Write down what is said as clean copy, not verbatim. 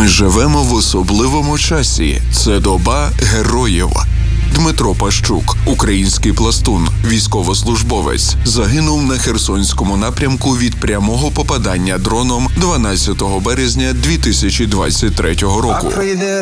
Ми живемо в особливому часі. Це доба героїв. Дмитро Пащук, український пластун, військовослужбовець, загинув на Херсонському напрямку від прямого попадання дроном 12 березня 2023 року.